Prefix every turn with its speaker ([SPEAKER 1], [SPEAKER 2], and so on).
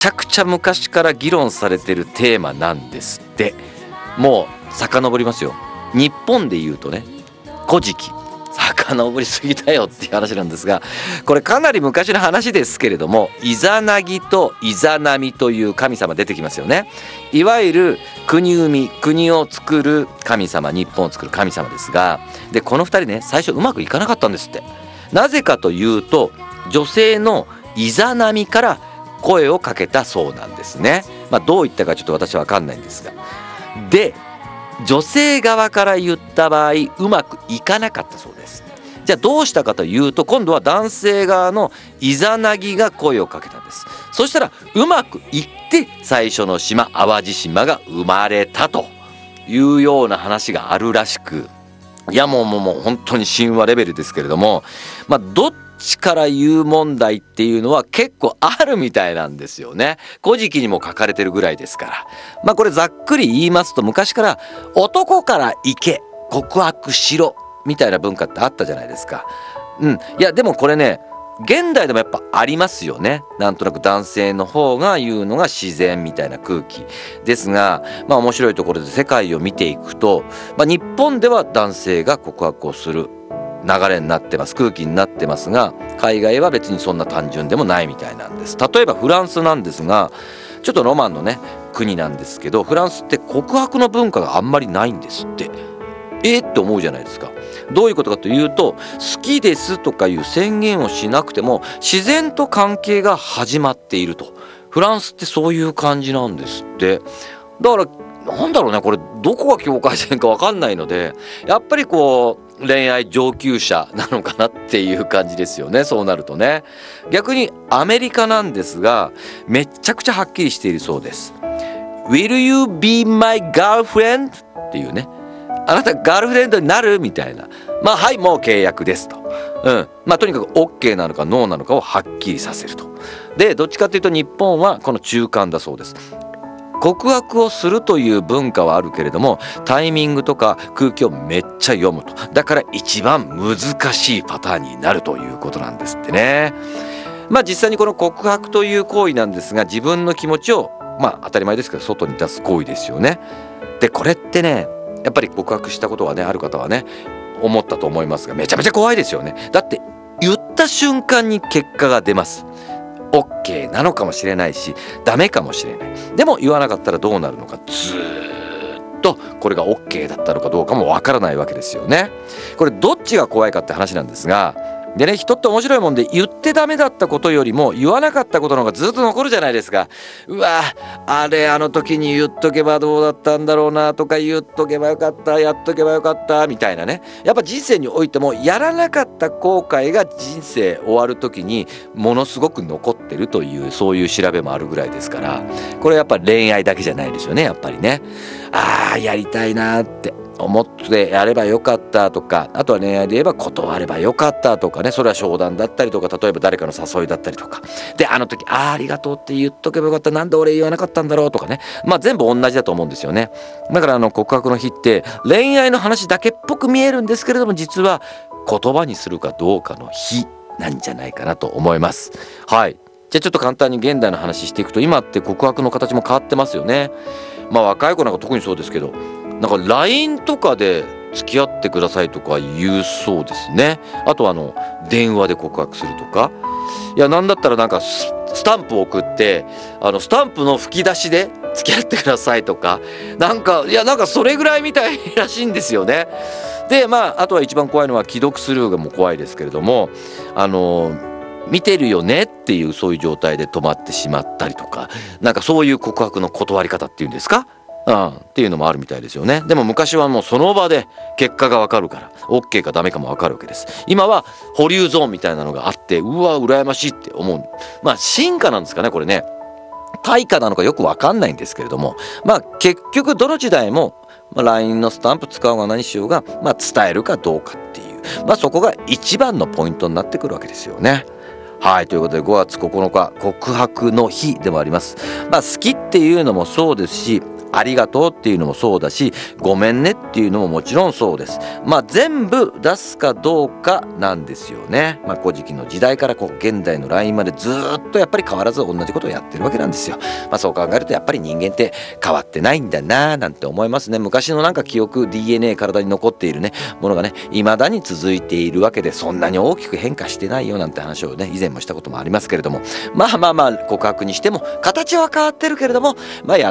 [SPEAKER 1] ちゃくちゃ昔から議論されてるテーマなんですって。もう遡りますよ。日本で言うとね、古事記、遡りすぎだよっていう話なんですが、これかなり昔の話ですけれども、イザナギとイザナミという神様出てきますよね。いわゆる国生み、国を作る神様、日本を作る神様ですが、でこの2人ね、最初うまくいかなかったんですって。なぜかというと、女性のイザナミから声をかけたそうなんですね。どう言ったかちょっと私は分かんないんですが、で女性側から言った場合うまくいかなかったそうです。じゃあどうしたかというと、今度は男性側のイザナギが声をかけたんです。そしたらうまくいって最初の島、淡路島が生まれたというような話があるらしく、いやもう本当に神話レベルですけれども、どっちから言う問題っていうのは結構あるみたいなんですよね。古事記にも書かれてるぐらいですから。これざっくり言いますと、昔から男から行け、告白しろみたいな文化ってあったじゃないですか。いやでもこれね、現代でもやっぱありますよね。なんとなく男性の方が言うのが自然みたいな空気ですが、面白いところで世界を見ていくと、日本では男性が告白をする流れになってます、空気になってますが、海外は別にそんな単純でもないみたいなんです。例えばフランスなんですが、ちょっとロマンのね国なんですけど、フランスって告白の文化があんまりないんですって。って思うじゃないですか。どういうことかというと、好きですとかいう宣言をしなくても自然と関係が始まっていると。フランスってそういう感じなんですって。だからなんだろうね、これどこが境界線か分かんないので、やっぱりこう恋愛上級者なのかなっていう感じですよね。そうなるとね。逆にアメリカなんですが、めっちゃくちゃはっきりしているそうです。 Will you be my girlfriend? っていうね、あなたガールフレンドになるみたいな、はいもう契約ですと。とにかく OK なのかノーなのかをはっきりさせると。でどっちかというと日本はこの中間だそうです。告白をするという文化はあるけれども、タイミングとか空気をめっちゃ読むと。だから一番難しいパターンになるということなんですってね。実際にこの告白という行為なんですが、自分の気持ちを当たり前ですけど外に出す行為ですよね。でこれってね、やっぱり告白したことがねある方はね思ったと思いますが、めちゃめちゃ怖いですよね。だって言った瞬間に結果が出ます。 OK なのかもしれないしダメかもしれない。でも言わなかったらどうなるのか、ずーっとこれが OK だったのかどうかもわからないわけですよね。これどっちが怖いかって話なんですが、でね、人って面白いもんで、言ってダメだったことよりも言わなかったことの方がずっと残るじゃないですか。うわ、あれあの時に言っとけばどうだったんだろうなとか、言っとけばよかった、やっとけばよかったみたいなね。やっぱ人生においてもやらなかった後悔が人生終わる時にものすごく残ってるという、そういう調べもあるぐらいですから、これやっぱり恋愛だけじゃないですよね。やっぱりね、やりたいなって思ってやればよかったとか、あとは恋愛で言えば断ればよかったとかね、それは商談だったりとか、例えば誰かの誘いだったりとかで、あの時ありがとうって言っとけばよかった、なんで俺言わなかったんだろうとかね、全部同じだと思うんですよね。だから告白の日って恋愛の話だけっぽく見えるんですけれども、実は言葉にするかどうかの日なんじゃないかなと思います。はい、じゃあちょっと簡単に現代の話していくと、今って告白の形も変わってますよね。若い子なんか特にそうですけど、なんか LINE とかで付き合ってくださいとか言うそうですね。あと電話で告白するとか、いやなんだったらなんかスタンプを送って、スタンプの吹き出しで付き合ってくださいとか、なんかそれぐらいみたいらしいんですよね。であとは一番怖いのは既読スルーがもう怖いですけれども、見てるよねっていうそういう状態で止まってしまったりとか、なんかそういう告白の断り方っていうんですか、っていうのもあるみたいですよね。でも昔はもうその場で結果が分かるから OK かダメかも分かるわけです。今は保留ゾーンみたいなのがあって、うわ羨ましいって思う。進化なんですかねこれね。対価なのかよく分かんないんですけれども、結局どの時代も、LINE のスタンプ使おうが何しようが、伝えるかどうかっていう、そこが一番のポイントになってくるわけですよね。はい、ということで5月9日告白の日でもあります。好きっていうのもそうですし、 ありがとうっていうのもそうだし、ごめんねっていうのももちろんそうです。全部出すかどうかなんですよね。古事記の時代から現代の LINE までずっとやっぱり変わらず同じことをやってるわけなんですよ。そう考えるとやっぱり人間って変わってないんだななんて思いますね。昔の記憶 DNA 体に残っているねものがね未だに続いているわけで、そんなに大きく変化してないよなんて話をね以前もしたこともありますけれども、告白にしても形は変わってるけれども、や